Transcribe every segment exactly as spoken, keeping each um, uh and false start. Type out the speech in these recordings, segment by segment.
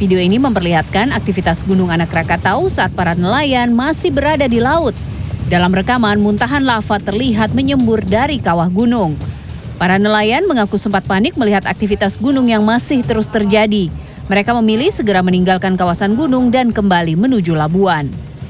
Video ini memperlihatkan aktivitas Gunung Anak Krakatau saat para nelayan masih berada di laut. Dalam rekaman, muntahan lava terlihat menyembur dari kawah gunung. Para nelayan mengaku sempat panik melihat aktivitas gunung yang masih terus terjadi. Mereka memilih segera meninggalkan kawasan gunung dan kembali menuju Labuan.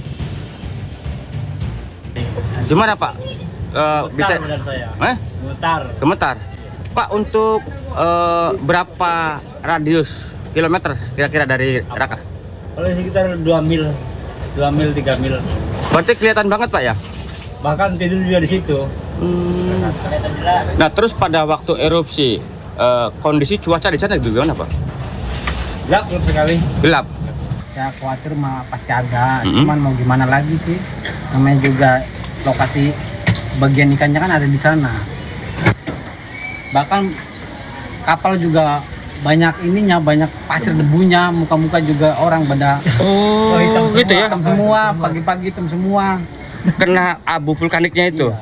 Gimana Pak? Uh, bisa? Saya. Eh? Gemetar. Gemetar. Pak, untuk uh, berapa radius kilometer kira-kira dari Raka? Kalau sekitar dua mil, dua mil, tiga mil. Berarti kelihatan banget Pak ya? Bahkan tidur juga di situ. Hmm. Nah, terus pada waktu erupsi, uh, kondisi cuaca di sana gimana Pak? Gelap sekali. Gelap. Ya khawatir mah pasti ada, Mm-hmm. cuman mau gimana lagi sih? Namanya juga lokasi bagian ikannya kan ada di sana. Bahkan kapal juga banyak ininya, banyak pasir debunya, muka-muka juga orang pada Oh, hitam gitu semua, ya? hitam semua, pagi-pagi hitam semua. Kena abu vulkaniknya itu.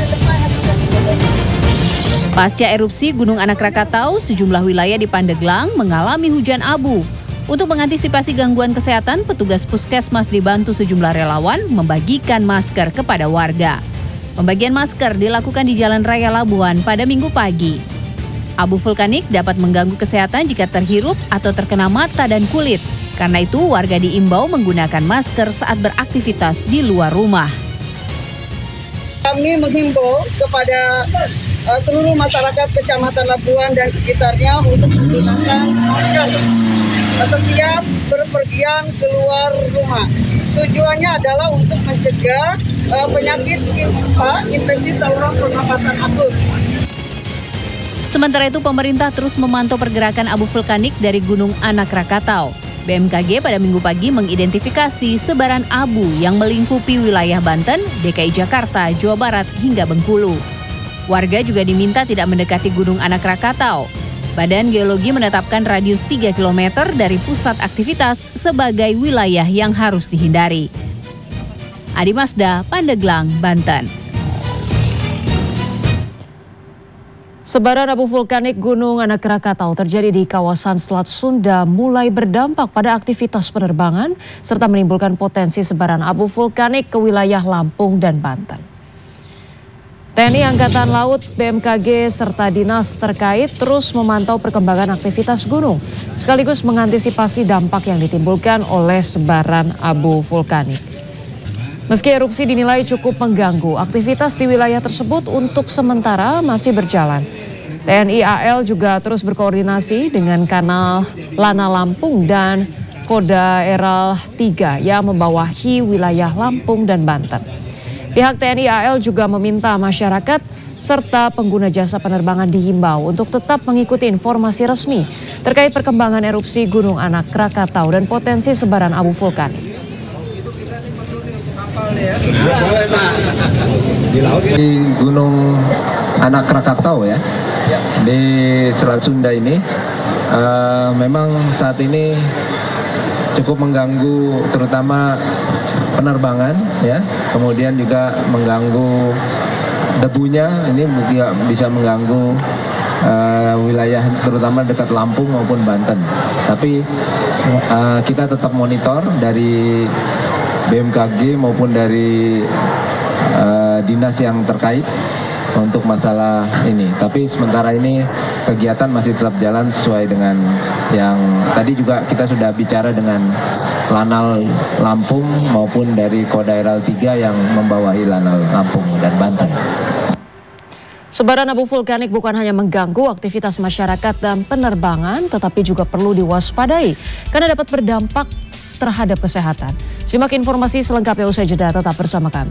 Pasca erupsi Gunung Anak Krakatau, sejumlah wilayah di Pandeglang mengalami hujan abu. Untuk mengantisipasi gangguan kesehatan, petugas puskesmas dibantu sejumlah relawan membagikan masker kepada warga. Pembagian masker dilakukan di Jalan Raya Labuan pada Minggu pagi. Abu vulkanik dapat mengganggu kesehatan jika terhirup atau terkena mata dan kulit. Karena itu, warga diimbau menggunakan masker saat beraktivitas di luar rumah. Kami menghimbau kepada uh, seluruh masyarakat Kecamatan Labuan dan sekitarnya untuk menggunakan masker setiap berpergian keluar rumah. Tujuannya adalah untuk mencegah uh, penyakit ispa, infeksi saluran pernapasan akut. Sementara itu, pemerintah terus memantau pergerakan abu vulkanik dari Gunung Anak Krakatau. B M K G pada Minggu pagi mengidentifikasi sebaran abu yang melingkupi wilayah Banten, D K I Jakarta, Jawa Barat, hingga Bengkulu. Warga juga diminta tidak mendekati Gunung Anak Krakatau. Badan Geologi menetapkan radius tiga kilometer dari pusat aktivitas sebagai wilayah yang harus dihindari. Adi Masda, Pandeglang, Banten. Sebaran abu vulkanik Gunung Anak Krakatau terjadi di kawasan Selat Sunda mulai berdampak pada aktivitas penerbangan serta menimbulkan potensi sebaran abu vulkanik ke wilayah Lampung dan Banten. T N I Angkatan Laut, B M K G serta dinas terkait terus memantau perkembangan aktivitas gunung sekaligus mengantisipasi dampak yang ditimbulkan oleh sebaran abu vulkanik. Meski erupsi dinilai cukup mengganggu, aktivitas di wilayah tersebut untuk sementara masih berjalan. T N I A L juga terus berkoordinasi dengan Kanal Lana Lampung dan Koda Eral tiga yang membawahi wilayah Lampung dan Banten. Pihak T N I A L juga meminta masyarakat serta pengguna jasa penerbangan dihimbau untuk tetap mengikuti informasi resmi terkait perkembangan erupsi Gunung Anak Krakatau dan potensi sebaran abu vulkanik. Di Gunung Anak Krakatau ya, di Selat Sunda ini uh, memang saat ini cukup mengganggu terutama penerbangan ya, kemudian juga mengganggu debunya, ini bisa mengganggu uh, wilayah terutama dekat Lampung maupun Banten. Tapi uh, kita tetap monitor dari B M K G maupun dari uh, dinas yang terkait untuk masalah ini. Tapi sementara ini kegiatan masih tetap jalan sesuai dengan yang tadi juga kita sudah bicara dengan Lanal Lampung maupun dari Koda Eral tiga yang membawahi Lanal Lampung dan Banten. Sebaran abu vulkanik bukan hanya mengganggu aktivitas masyarakat dan penerbangan, tetapi juga perlu diwaspadai karena dapat berdampak terhadap kesehatan. Simak informasi selengkapnya usai jeda, tetap bersama kami.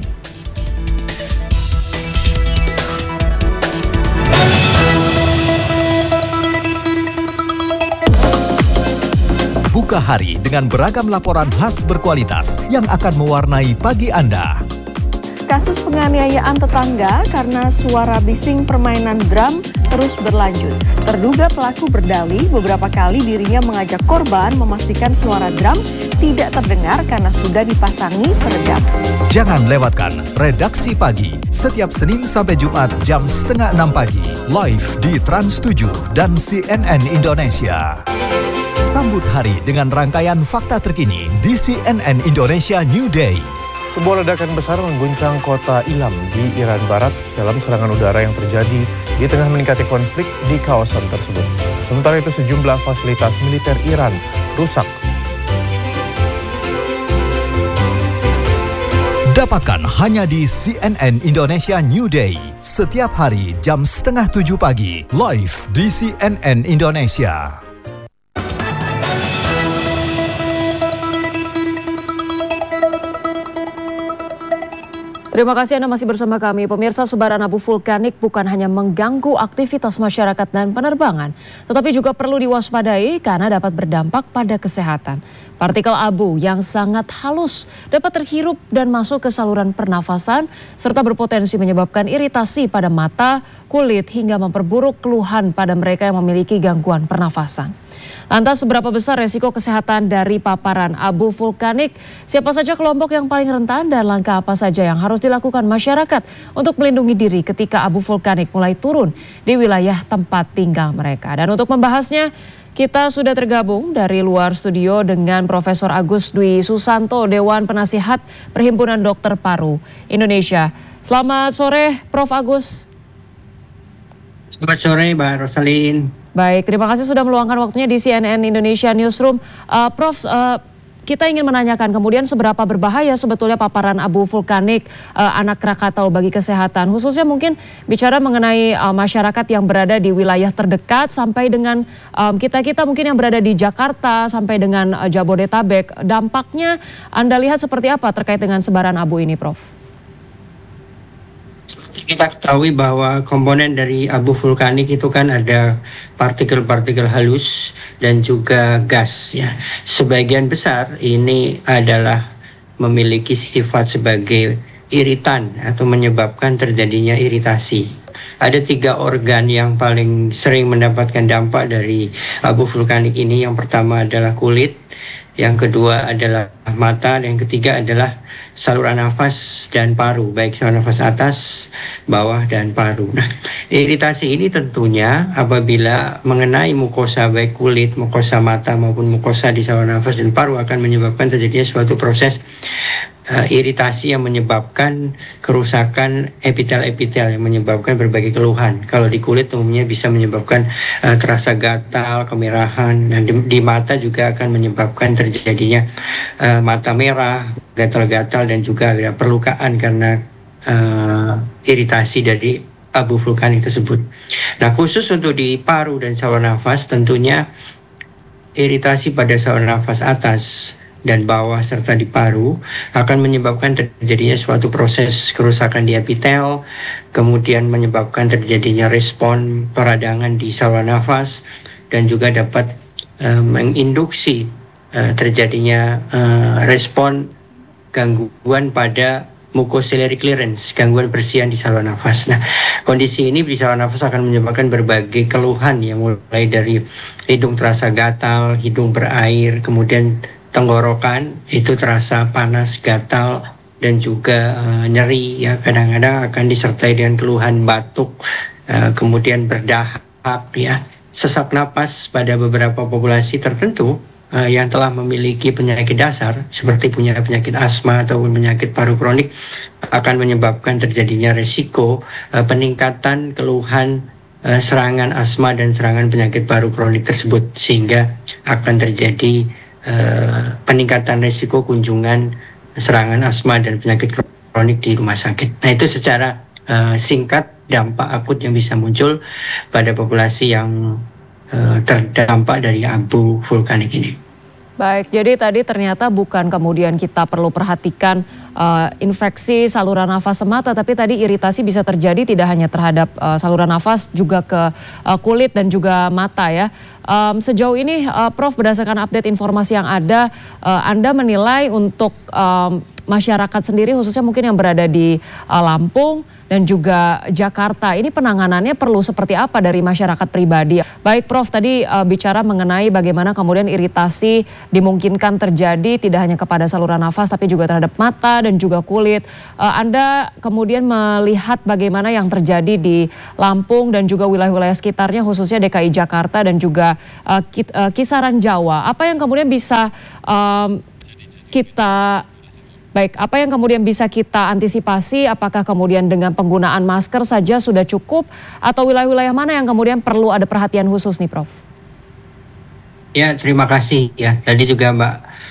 Buka hari dengan beragam laporan khas berkualitas yang akan mewarnai pagi Anda. Kasus penganiayaan tetangga karena suara bising permainan drum terus berlanjut. Terduga pelaku berdalih beberapa kali dirinya mengajak korban memastikan suara drum tidak terdengar karena sudah dipasangi peredam. Jangan lewatkan Redaksi Pagi setiap Senin sampai Jumat jam setengah enam pagi live di Trans tujuh dan C N N Indonesia. Sambut hari dengan rangkaian fakta terkini di C N N Indonesia New Day. Sebuah ledakan besar mengguncang kota Ilam di Iran Barat dalam serangan udara yang terjadi di tengah meningkatnya konflik di kawasan tersebut. Sementara itu sejumlah fasilitas militer Iran rusak. Dapatkan hanya di C N N Indonesia New Day. Setiap hari jam setengah tujuh pagi, live di C N N Indonesia. Terima kasih Anda masih bersama kami. Pemirsa, sebaran abu vulkanik bukan hanya mengganggu aktivitas masyarakat dan penerbangan, tetapi juga perlu diwaspadai karena dapat berdampak pada kesehatan. Partikel abu yang sangat halus dapat terhirup dan masuk ke saluran pernafasan serta berpotensi menyebabkan iritasi pada mata, kulit hingga memperburuk keluhan pada mereka yang memiliki gangguan pernafasan. Lantas seberapa besar resiko kesehatan dari paparan abu vulkanik? Siapa saja kelompok yang paling rentan dan langkah apa saja yang harus dilakukan masyarakat untuk melindungi diri ketika abu vulkanik mulai turun di wilayah tempat tinggal mereka? Dan untuk membahasnya, kita sudah tergabung dari luar studio dengan Profesor Agus Dwi Susanto, Dewan Penasihat Perhimpunan Dokter Paru Indonesia. Selamat sore, Prof Agus. Selamat sore, Mbak Rosalin. Baik, terima kasih sudah meluangkan waktunya di C N N Indonesia Newsroom. Uh, Prof, uh, kita ingin menanyakan kemudian seberapa berbahaya sebetulnya paparan abu vulkanik uh, anak Krakatau bagi kesehatan, khususnya mungkin bicara mengenai uh, masyarakat yang berada di wilayah terdekat sampai dengan um, kita-kita mungkin yang berada di Jakarta sampai dengan uh, Jabodetabek. Dampaknya Anda lihat seperti apa terkait dengan sebaran abu ini, Prof? Kita ketahui bahwa komponen dari abu vulkanik itu kan ada partikel-partikel halus dan juga gas ya. Sebagian besar ini adalah memiliki sifat sebagai iritan atau menyebabkan terjadinya iritasi. Ada tiga organ yang paling sering mendapatkan dampak dari abu vulkanik ini. Yang pertama adalah kulit, yang kedua adalah mata, dan yang ketiga adalah saluran nafas dan paru, baik saluran nafas atas, bawah, dan paru. Nah, iritasi ini tentunya apabila mengenai mukosa baik kulit, mukosa mata maupun mukosa di saluran nafas dan paru akan menyebabkan terjadinya suatu proses uh, iritasi yang menyebabkan kerusakan epitel-epitel yang menyebabkan berbagai keluhan. Kalau di kulit umumnya bisa menyebabkan uh, terasa gatal, kemerahan, dan di, di mata juga akan menyebabkan terjadinya uh, mata merah, gatal-gatal, dan juga ada perlukaan karena uh, iritasi dari abu vulkanik tersebut. Nah, khusus untuk di paru dan saluran nafas, tentunya iritasi pada saluran nafas atas dan bawah serta di paru akan menyebabkan terjadinya suatu proses kerusakan di epitel, kemudian menyebabkan terjadinya respon peradangan di saluran nafas, dan juga dapat uh, menginduksi uh, terjadinya uh, respon gangguan pada mucociliary clearance, gangguan bersihan di saluran nafas. Nah, kondisi ini di saluran nafas akan menyebabkan berbagai keluhan yang mulai dari hidung terasa gatal, hidung berair, kemudian tenggorokan itu terasa panas, gatal, dan juga uh, nyeri ya. Kadang-kadang akan disertai dengan keluhan batuk, uh, kemudian berdahak ya, sesak napas pada beberapa populasi tertentu Uh, yang telah memiliki penyakit dasar seperti punya penyakit asma ataupun penyakit paru kronik akan menyebabkan terjadinya resiko uh, peningkatan keluhan uh, serangan asma dan serangan penyakit paru kronik tersebut, sehingga akan terjadi uh, peningkatan resiko kunjungan serangan asma dan penyakit kronik di rumah sakit. Nah, itu secara uh, singkat dampak akut yang bisa muncul pada populasi yang Uh, terdampak dari abu vulkanik ini. Baik, jadi tadi ternyata bukan kemudian kita perlu perhatikan uh, infeksi saluran nafas semata, tapi tadi iritasi bisa terjadi tidak hanya terhadap uh, saluran nafas, juga ke uh, kulit dan juga mata ya. Um, sejauh ini, uh, Prof, berdasarkan update informasi yang ada, uh, Anda menilai untuk um, masyarakat sendiri khususnya mungkin yang berada di uh, Lampung dan juga Jakarta, ini penanganannya perlu seperti apa dari masyarakat pribadi? Baik Prof, tadi uh, bicara mengenai bagaimana kemudian iritasi dimungkinkan terjadi tidak hanya kepada saluran nafas tapi juga terhadap mata dan juga kulit. Uh, Anda kemudian melihat bagaimana yang terjadi di Lampung dan juga wilayah-wilayah sekitarnya khususnya D K I Jakarta dan juga uh, kit, uh, kisaran Jawa. Apa yang kemudian bisa um, kita Baik, apa yang kemudian bisa kita antisipasi? Apakah kemudian dengan penggunaan masker saja sudah cukup atau wilayah-wilayah mana yang kemudian perlu ada perhatian khusus nih, Prof? Ya, terima kasih ya. Tadi juga Mbak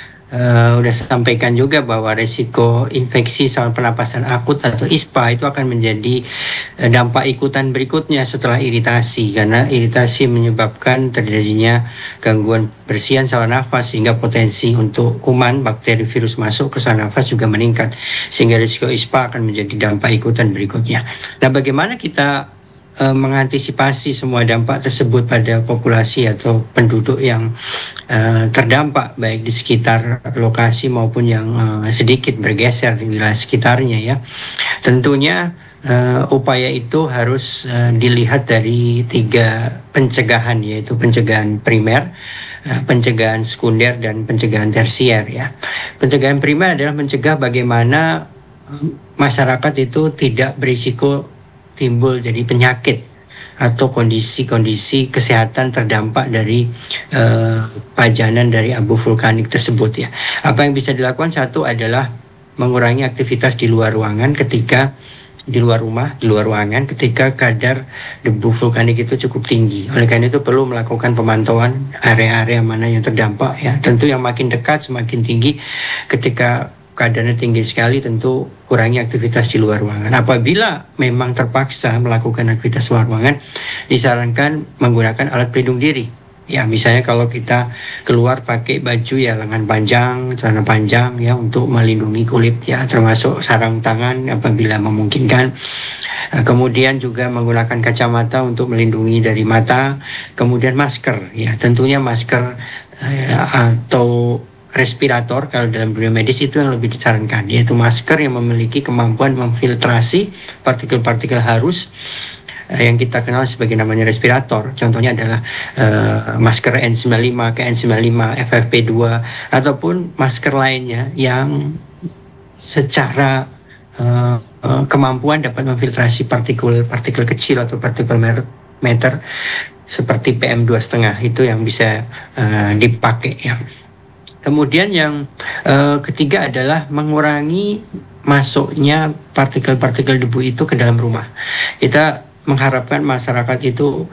uh, udah sampaikan juga bahwa resiko infeksi saluran pernapasan akut atau I S P A itu akan menjadi uh, dampak ikutan berikutnya setelah iritasi, karena iritasi menyebabkan terjadinya gangguan bersihan saluran nafas sehingga potensi untuk kuman, bakteri, virus masuk ke saluran nafas juga meningkat sehingga risiko I S P A akan menjadi dampak ikutan berikutnya. Nah, bagaimana kita uh, mengantisipasi semua dampak tersebut pada populasi atau penduduk yang uh, terdampak baik di sekitar lokasi maupun yang uh, sedikit bergeser di wilayah sekitarnya ya. Tentunya Uh, upaya itu harus uh, dilihat dari tiga pencegahan, yaitu pencegahan primer, uh, pencegahan sekunder, dan pencegahan tersier ya. Pencegahan primer adalah mencegah bagaimana uh, masyarakat itu tidak berisiko timbul jadi penyakit atau kondisi-kondisi kesehatan terdampak dari uh, pajanan dari abu vulkanik tersebut ya. Apa yang bisa dilakukan? Satu adalah mengurangi aktivitas di luar ruangan ketika di luar rumah, di luar ruangan ketika kadar debu vulkanik itu cukup tinggi. Oleh karena itu perlu melakukan pemantauan area-area mana yang terdampak ya. Tentu yang makin dekat semakin tinggi. Ketika kadarnya tinggi sekali tentu kurangi aktivitas di luar ruangan. Apabila memang terpaksa melakukan aktivitas luar ruangan, disarankan menggunakan alat pelindung diri. Ya, misalnya kalau kita keluar pakai baju ya lengan panjang, celana panjang ya untuk melindungi kulit ya, termasuk sarung tangan apabila memungkinkan. Kemudian juga menggunakan kacamata untuk melindungi dari mata. Kemudian masker ya, tentunya masker ya, atau respirator kalau dalam dunia medis itu yang lebih disarankan, yaitu masker yang memiliki kemampuan memfiltrasi partikel-partikel halus yang kita kenal sebagai namanya respirator. Contohnya adalah uh, masker N sembilan puluh lima, K N sembilan puluh lima, F F P dua, ataupun masker lainnya yang secara uh, uh, kemampuan dapat memfiltrasi partikel-partikel kecil atau partikel meter seperti P M dua koma lima, itu yang bisa uh, dipakai ya. Kemudian yang uh, ketiga adalah mengurangi masuknya partikel-partikel debu itu ke dalam rumah. Kita mengharapkan masyarakat itu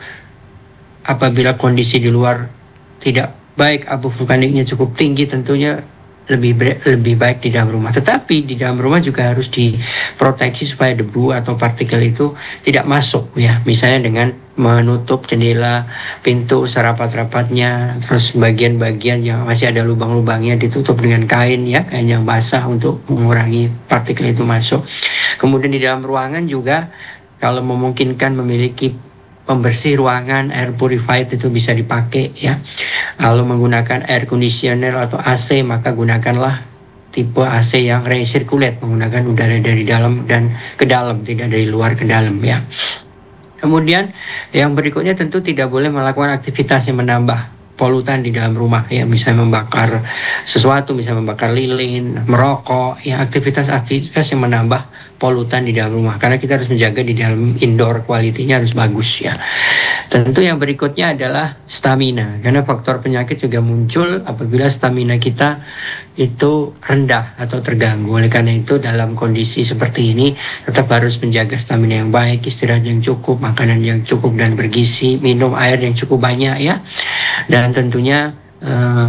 apabila kondisi di luar tidak baik, abu vulkaniknya cukup tinggi, tentunya lebih lebih baik di dalam rumah. Tetapi di dalam rumah juga harus diproteksi supaya debu atau partikel itu tidak masuk ya. Misalnya dengan menutup jendela, pintu serapat-rapatnya, terus bagian-bagian yang masih ada lubang-lubangnya ditutup dengan kain ya, kain yang basah untuk mengurangi partikel itu masuk. Kemudian di dalam ruangan juga kalau memungkinkan memiliki pembersih ruangan, air purified itu bisa dipakai ya. Kalau menggunakan air conditioner atau A C, maka gunakanlah tipe A C yang recirculate, menggunakan udara dari dalam dan ke dalam, tidak dari luar ke dalam ya. Kemudian yang berikutnya tentu tidak boleh melakukan aktivitas yang menambah polutan di dalam rumah ya, misalnya membakar sesuatu, misalnya membakar lilin, merokok ya, aktivitas-aktivitas yang menambah polutan di dalam rumah, karena kita harus menjaga di dalam indoor quality-nya harus bagus ya. Tentu yang berikutnya adalah stamina, karena faktor penyakit juga muncul apabila stamina kita itu rendah atau terganggu. Oleh karena itu dalam kondisi seperti ini tetap harus menjaga stamina yang baik, istirahat yang cukup, makanan yang cukup dan bergizi, minum air yang cukup banyak ya. Dan tentunya uh,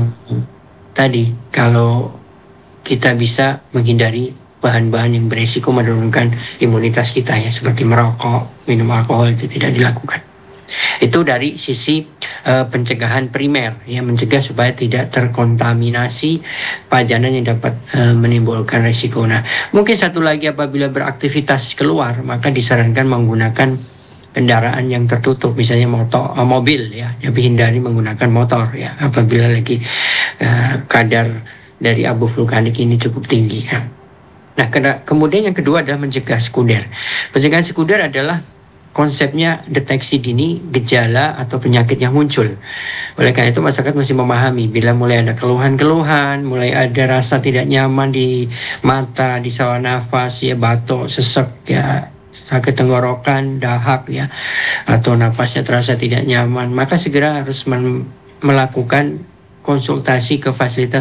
tadi kalau kita bisa menghindari bahan-bahan yang beresiko menurunkan imunitas kita ya, seperti merokok, minum alkohol, itu tidak dilakukan. Itu dari sisi uh, pencegahan primer ya, mencegah supaya tidak terkontaminasi pajanan yang dapat uh, menimbulkan resiko. Nah, mungkin satu lagi, apabila beraktivitas keluar maka disarankan menggunakan kendaraan yang tertutup, misalnya motor, uh, mobil ya, tapi hindari menggunakan motor ya apabila lagi uh, kadar dari abu vulkanik ini cukup tinggi ya. Nah, kemudian yang kedua adalah mencegah sekunder. Pencegahan sekunder adalah konsepnya deteksi dini gejala atau penyakit yang muncul. Oleh karena itu masyarakat mesti memahami bila mulai ada keluhan-keluhan, mulai ada rasa tidak nyaman di mata, di saluran nafas, ya batuk, sesek, ya sakit tenggorokan, dahak, ya atau napasnya terasa tidak nyaman, maka segera harus melakukan konsultasi ke fasilitas